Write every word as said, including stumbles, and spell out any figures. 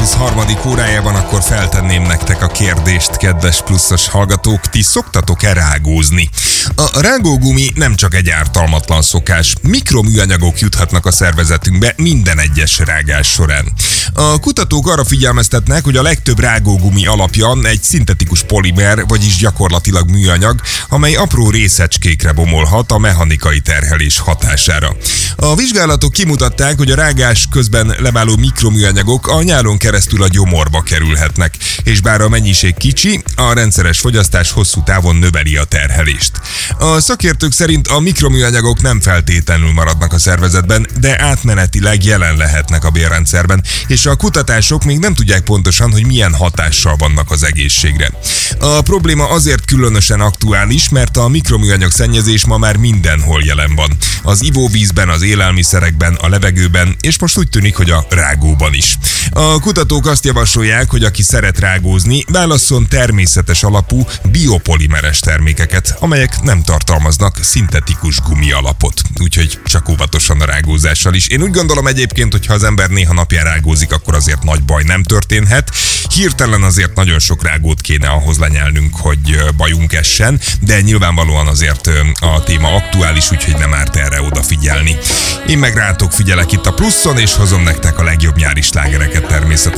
Plusz harmadik órájában akkor feltenném nektek a kérdést, kedves pluszos hallgatók, ti szoktatok-e rágózni? A rágógumi nem csak egy ártalmatlan szokás, mikroműanyagok juthatnak a szervezetünkbe minden egyes rágás során. A kutatók arra figyelmeztetnek, hogy a legtöbb rágógumi alapja egy szintetikus polimer, vagyis gyakorlatilag műanyag, amely apró részecskékre bomolhat a mechanikai terhelés hatására. A vizsgálatok kimutatták, hogy a rágás közben leváló mikroműanyagok a nyálon keresztül a gyomorba kerülhetnek, és bár a mennyiség kicsi, a rendszeres fogyasztás hosszú távon növeli a terhelést. A szakértők szerint a mikroműanyagok nem feltétlenül maradnak a szervezetben, de átmenetileg jelen lehetnek a bélrendszerben, és a kutatások még nem tudják pontosan, hogy milyen hatással vannak az egészségre. A probléma azért különösen aktuális, mert a mikroműanyag szennyezés ma már mindenhol jelen van. Az ivóvízben, az élelmiszerekben, a levegőben, és most úgy tűnik, hogy a rágóban is. A kutatók azt javasolják, hogy aki szeret rágózni, válasszon természetes alapú biopolimeres termékeket, amelyek nem tartalmaznak szintetikus gumi alapot. Úgyhogy csak óvatosan a rágózással is. Én úgy gondolom egyébként, hogy ha az ember néha napján rágózik, akkor azért nagy baj nem történhet. Hirtelen azért nagyon sok rágót kéne ahhoz lenyelnünk, hogy bajunk essen, de nyilvánvalóan azért a téma aktuális, úgyhogy nem árt erre odafigyelni. Én meg rátok figyelek itt a pluszon, és hozom nektek a legjobb nyári slágereket természetesen.